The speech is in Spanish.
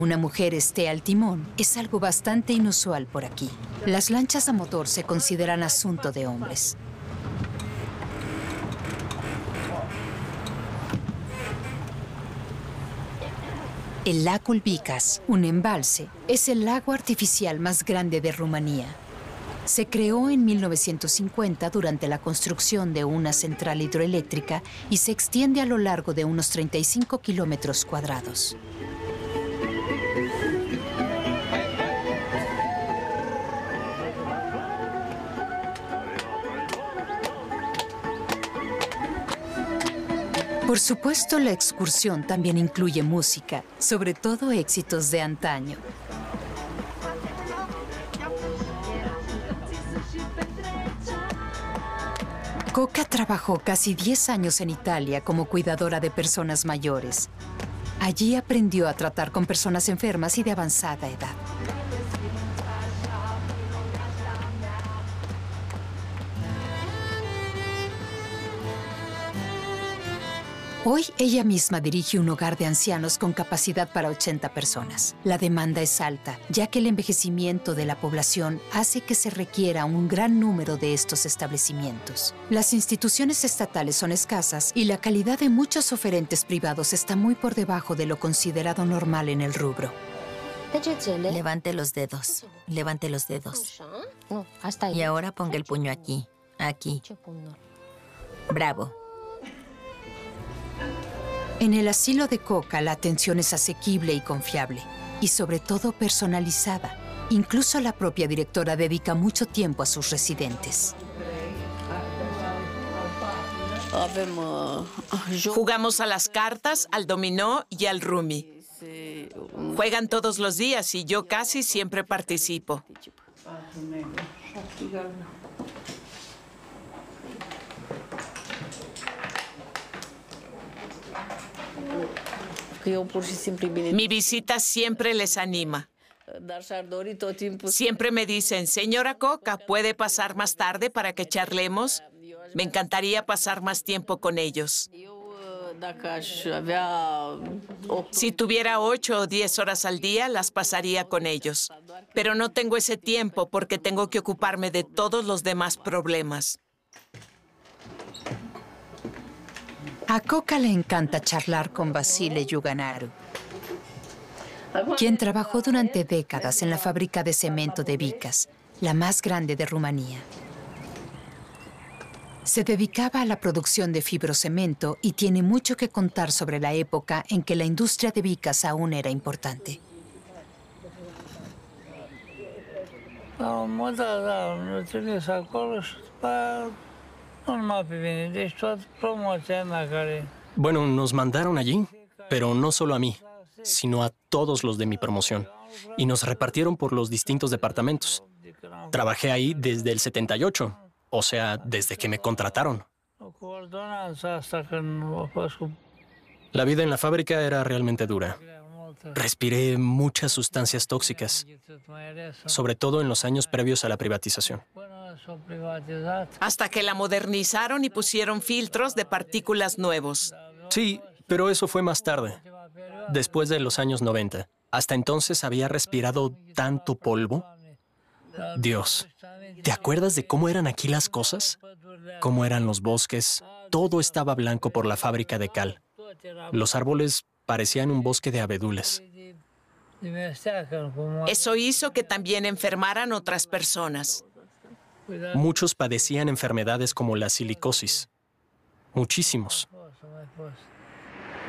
Una mujer esté al timón es algo bastante inusual por aquí. Las lanchas a motor se consideran asunto de hombres. El lago Vicas, un embalse, es el lago artificial más grande de Rumanía. Se creó en 1950 durante la construcción de una central hidroeléctrica y se extiende a lo largo de unos 35 kilómetros cuadrados. Por supuesto, la excursión también incluye música, sobre todo éxitos de antaño. Coca trabajó casi 10 años en Italia como cuidadora de personas mayores. Allí aprendió a tratar con personas enfermas y de avanzada edad. Hoy ella misma dirige un hogar de ancianos con capacidad para 80 personas. La demanda es alta, ya que el envejecimiento de la población hace que se requiera un gran número de estos establecimientos. Las instituciones estatales son escasas y la calidad de muchos oferentes privados está muy por debajo de lo considerado normal en el rubro. Levante los dedos. Levante los dedos. Y ahora ponga el puño aquí. Aquí. Bravo. En el asilo de Coca, la atención es asequible y confiable, y sobre todo personalizada. Incluso la propia directora dedica mucho tiempo a sus residentes. Jugamos a las cartas, al dominó y al rumi. Juegan todos los días y yo casi siempre participo. Mi visita siempre les anima. Siempre me dicen, señora Coca, ¿puede pasar más tarde para que charlemos? Me encantaría pasar más tiempo con ellos. Si tuviera 8 o 10 horas al día, las pasaría con ellos. Pero no tengo ese tiempo porque tengo que ocuparme de todos los demás problemas. A Coca le encanta charlar con Vasile Iuganaru, quien trabajó durante décadas en la fábrica de cemento de Vicas, la más grande de Rumanía. Se dedicaba a la producción de fibrocemento y tiene mucho que contar sobre la época en que la industria de Vicas aún era importante. Bueno, nos mandaron allí, pero no solo a mí, sino a todos los de mi promoción. Y nos repartieron por los distintos departamentos. Trabajé ahí desde el 78, o sea, desde que me contrataron. La vida en la fábrica era realmente dura. Respiré muchas sustancias tóxicas, sobre todo en los años previos a la privatización. Hasta que la modernizaron y pusieron filtros de partículas nuevos. Sí, pero eso fue más tarde, después de los años 90. Hasta entonces había respirado tanto polvo. Dios, ¿te acuerdas de cómo eran aquí las cosas? ¿Cómo eran los bosques? Todo estaba blanco por la fábrica de cal. Los árboles parecían un bosque de abedules. Eso hizo que también enfermaran otras personas. Muchos padecían enfermedades como la silicosis. Muchísimos.